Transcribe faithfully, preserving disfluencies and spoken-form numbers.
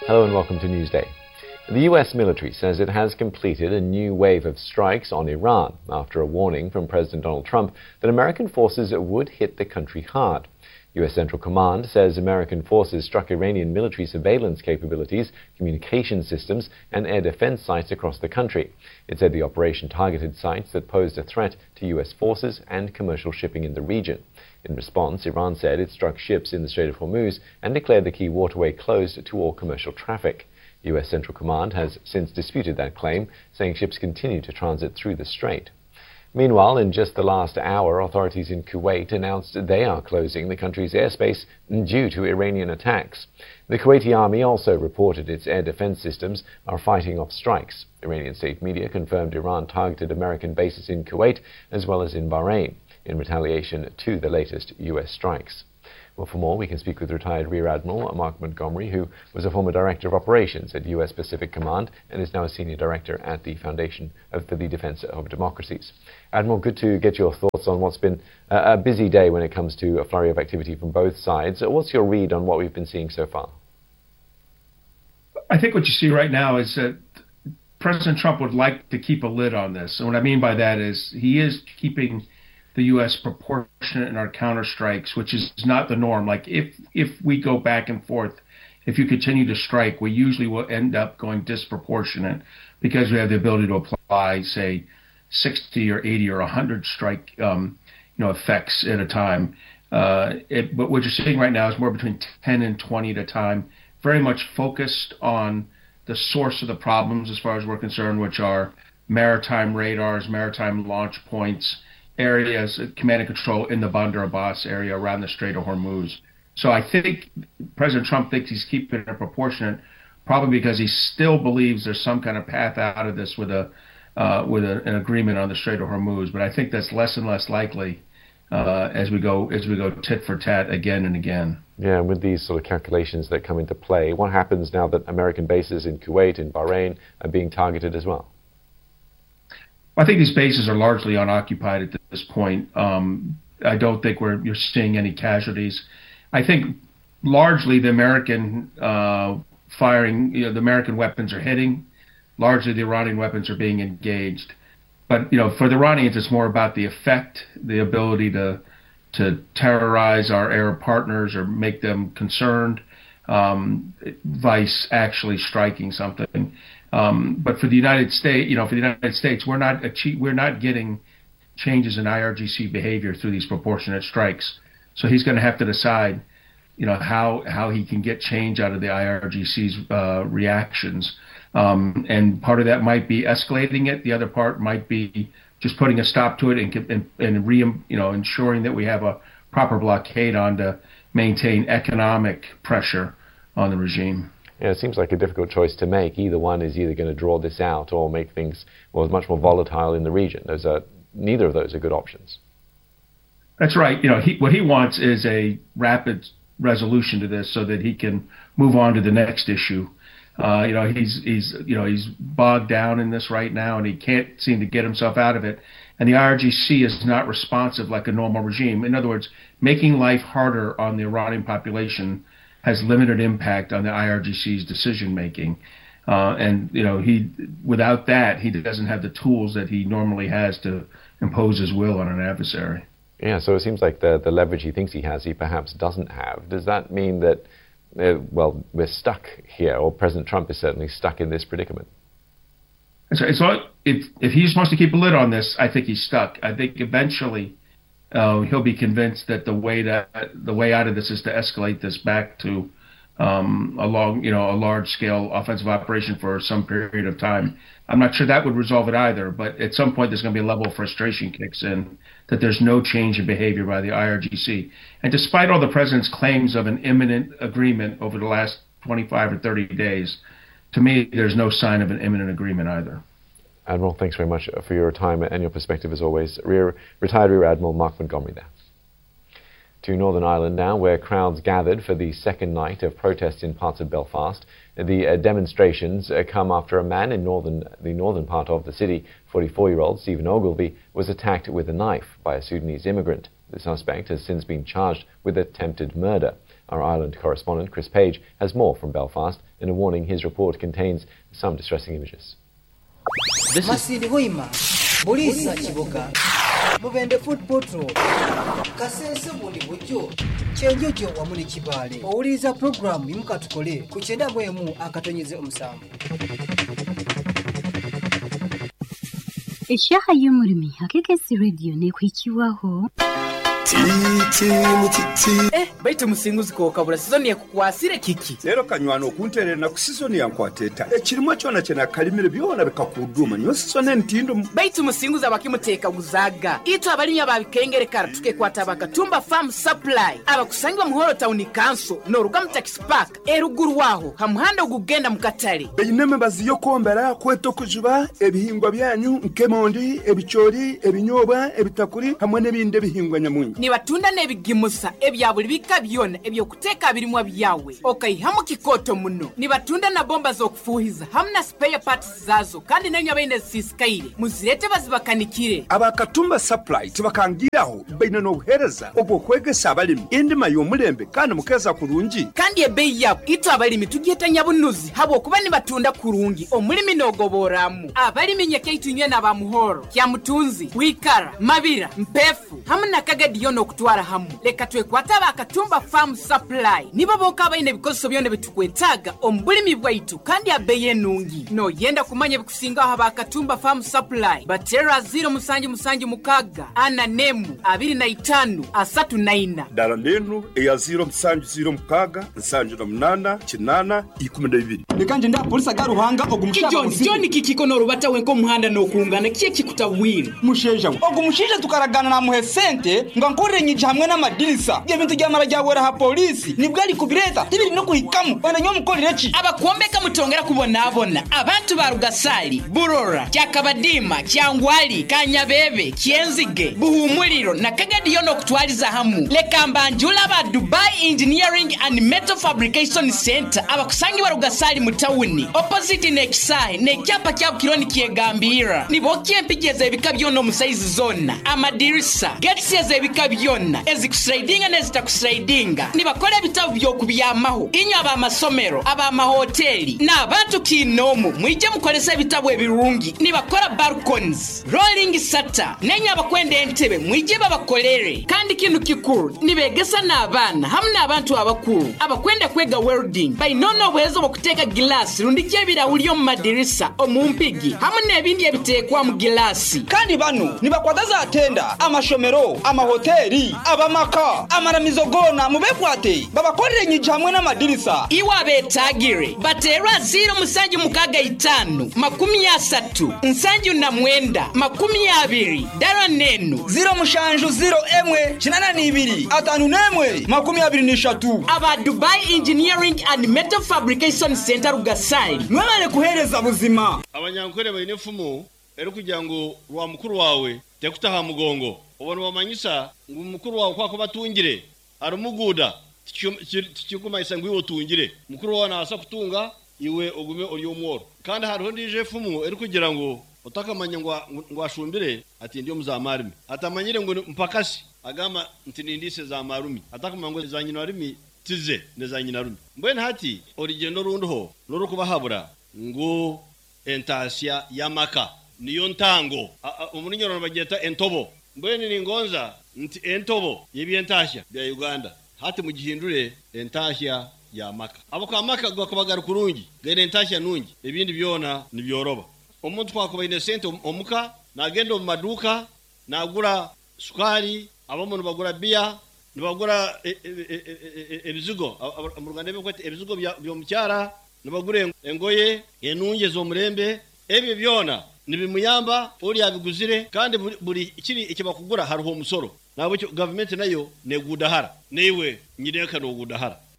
Hello and welcome to Newsday. The U S military says it has completed a new wave of strikes on Iran after a warning from President Donald Trump that American forces would hit the country hard. U S Central Command says American forces struck Iranian military surveillance capabilities, communication systems, and air defense sites across the country. It said the operation targeted sites that posed a threat to U S forces and commercial shipping in the region. In response, Iran said it struck ships in the Strait of Hormuz and declared the key waterway closed to all commercial traffic. U S Central Command has since disputed that claim, saying ships continue to transit through the strait. Meanwhile, in just the last hour, authorities in Kuwait announced they are closing the country's airspace due to Iranian attacks. The Kuwaiti army also reported its air defense systems are fighting off strikes. Iranian state media confirmed Iran targeted American bases in Kuwait as well as in Bahrain in retaliation to the latest U S strikes. Well, for more, we can speak with retired Rear Admiral Mark Montgomery, who was a former Director of Operations at U S Pacific Command and is now a Senior Director at the Foundation for the Defense of Democracies. Admiral, good to get your thoughts on what's been a busy day when it comes to a flurry of activity from both sides. What's your read on what we've been seeing so far? I think what you see right now is that President Trump would like to keep a lid on this. And what I mean by that is he is keeping the U S proportionate in our counterstrikes, which is not the norm. Like if if we go back and forth, if you continue to strike, we usually will end up going disproportionate because we have the ability to apply, say, sixty or eighty or one hundred strike um, you know, effects at a time. Uh, it, but what you're seeing right now is more between ten and twenty at a time, very much focused on the source of the problems as far as we're concerned, which are maritime radars, maritime launch points, areas, command and control in the Bandar Abbas area around the Strait of Hormuz. So I think President Trump thinks he's keeping it proportionate, probably because he still believes there's some kind of path out of this with a uh, with a, an agreement on the Strait of Hormuz. But I think that's less and less likely uh, as we go as we go tit for tat again and again. Yeah, and with these sort of calculations that come into play, what happens now that American bases in Kuwait and Bahrain are being targeted as well? I think these bases are largely unoccupied at this point. Um, I don't think we're you're seeing any casualties. I think largely the American uh, firing, you know, the American weapons are hitting. Largely the Iranian weapons are being engaged. But you know, for the Iranians, it's more about the effect, the ability to to terrorize our Arab partners or make them concerned, um, vice actually striking something. Um, but for the United States, you know, for the United States, we're not achieve, we're not getting changes in I R G C behavior through these proportionate strikes. So he's going to have to decide, you know, how how he can get change out of the I R G C's uh, reactions. Um, and part of that might be escalating it. The other part might be just putting a stop to it and and, and re, you know, ensuring that we have a proper blockade on to maintain economic pressure on the regime. Yeah, it seems like a difficult choice to make. Either one is either going to draw this out or make things well much more volatile in the region. Those are neither of those are good options. That's right. You know, he, what he wants is a rapid resolution to this, so that he can move on to the next issue. Uh, you know, he's he's you know he's bogged down in this right now, and he can't seem to get himself out of it. And the I R G C is not responsive like a normal regime. In other words, making life harder on the Iranian population has limited impact on the I R G C's decision making, uh, and you know he without that he doesn't have the tools that he normally has to impose his will on an adversary. Yeah, so it seems like the the leverage he thinks he has, he perhaps doesn't have. Does that mean that uh, well we're stuck here, or President Trump is certainly stuck in this predicament? So, so if if he's supposed to keep a lid on this, I think he's stuck. I think eventually Uh, he'll be convinced that the way to, the way out of this is to escalate this back to um, a long, you know, a large-scale offensive operation for some period of time. I'm not sure that would resolve it either, but at some point there's going to be a level of frustration kicks in that there's no change in behavior by the I R G C. And despite all the president's claims of an imminent agreement over the last twenty-five or thirty days, to me, there's no sign of an imminent agreement either. Admiral, thanks very much for your time and your perspective as always. Rear, retired Rear Admiral Mark Montgomery there. To Northern Ireland now, where crowds gathered for the second night of protests in parts of Belfast. The uh, demonstrations uh, come after a man in northern, the northern part of the city, forty-four-year-old Stephen Ogilvy, was attacked with a knife by a Sudanese immigrant. The suspect has since been charged with attempted murder. Our Ireland correspondent Chris Page has more from Belfast in a warning his report contains some distressing images. This is Bolisa Chiboka, Movende Foot Patrol, Kasense Boli Bujo, Chenjojo Wamuni Chibale, Oliza program Imkatukole, Kuchenda Bwemu Akatonyeze Umsam. Eshaha y'umurimi hakekesi radio ne kwikiwaho. Titi mutiti eh baitu musinguzi ko kabula season ya kukwasire kiki lero kanywano okunterera na ku season ya nkwateta ekirimo kyona kyena kalimire byona bikakuduma nyo season entindo baitu musinguzi abakimuteka guzaga ito abalinya babikengere karatuke kwata bakatumba farm supply abakusangwa muhoro town council no rugam tax park eruguru waho hamuhanda ogugenda mukatale beyineme baziyo kombera kweto kujuba ebihingwa byanyu nkemondi ebichori ebinyoba ebitakuri hamwe nebinde bihingwa nyamunyi ni batunda nebigimusa ebyabuli bikabyona ebyo kuteka birimwa byawe okay hamu kikoto muno ni batunda na bomba zo kufuhiza hamna spare parts zazo kandi nanyo abaine sisikaire muzirete bazibakanikire abakatumba supply tibakangiraho baina no buhereza obwo kwegesa abalimi indima y'omulembe kandi mukeza kurungi kandi ebeyi yabo ito abalimi tugietanya bunuzi habo kuba ni batunda kurungi omulimi nogoboramu abalimi nyakeitunye na bamuhoro kya mutunzi wikara mabira mpefu hamna kagadi yono kutwara hamu leka twekwata bakatumba farm supply nibo boka baine bikoso byone bitukwetaga ombulimi bwaitu kandi abeye nungi no yenda kumanya bikusinga ha bakatumba farm supply batera zero musanji musanji mukaga ana nemu abiri na itanu asatu na ina dala lenu eya zero musanji zero mukaga musanji na munana kinana ikumi na bibiri lekanje nda polisa garuhanga ogumushaka John John kikiko no rubata wenko muhanda no kungana kiye kikutawira musheja ogumushije tukaragana na muhesente ngo nkorere nyije hamwe n'amadirisa bye bintu byamara byawera ha polisi nibwo ari kubireta ibiri no kuhikamu bana nyo mukorere ki abakombeka mutongera kubona abona abantu ba Rugasali Burora cyakabadima cyangwali Kanyabebe Kienzige Buhumuriro na Kagadi yono kutwaliza hamu lekambanjula ba Dubai Engineering and Metal Fabrication Center abakusangi wa Rugasali mutawuni opposite Nexai ne cyapa cya kironi kiegambira nibokie mpigeze bikabyo no musaizi zona amadirisa gates yeze bikabyona ezikusraidinga nezitakusraidinga nibakora bitabu byo kubiyamaho inyo aba masomero aba mahoteli na abantu kinomo mwije mukoresa bitabu ebirungi nibakora balconies rolling shutter nenya bakwende entebe mwije babakolere kandi kintu kikuru nibegesa nabana hamna abantu abakuru abakwenda kwega welding by nono bwezo bokuteka glass rundi kyebira ulyo mu madirisa omumpigi hamwe ebindi ebitekwa mu glass kandi bano nibakwadaza atenda amashomero amahoteli abamaka amaramizogona mubekwate babakorere nyije hamwe n'amadirisa iwa betagire baterwa zero musanji mukaga itanu makumi asatu nsanju na mwenda makumi abiri dara nenu zero mushanju zero emwe kinana nibiri atanu nemwe makumi abiri nishatu aba Dubai Engineering and Metal Fabrication Center Rugasali nwale kuhereza buzima abanyankore bayine fumu ero kugira ngo rwa mukuru wawe tekutaha mugongo ubona bamanyisa ngo mukuru wawe kwako batungire arumuguda tikikuma isangwe wotungire mukuru wawe nasa kutunga iwe ogume ori omworo kandi hariho ndije fumu eri kugira ngo utakamanya ngo ngo ashumbire ati ndiyo muzamarimi atamanyire ngo mpakasi agama ntinindise za marumi atakamanya ngo za nyina rimi tize neza nyina rumi mbwene hati origendo runduho nuru kubahabura ngo entasia yamaka niyo ntango umunyoro bageta entobo mbwene ni ngonza nti entobo yebyentashya bya Uganda hati mugihindure entashya ya maka abo kwa maka gwakabagara kurungi gere entashya nungi ebindi byona nibyoroba omuntu kwakuba ine sente omuka nagenda mu maduka nagura sukari abamuntu bagura bia nibagura ebizigo mu Rwanda bekwete ebizigo byo mucyara nibagure engoye enunge zo murembe ebyo byona nibimuyamba uri yabiguzire kandi buri ikiri ikibakugura hariho umusoro nabo government nayo negudahara newe nyireka no gudahara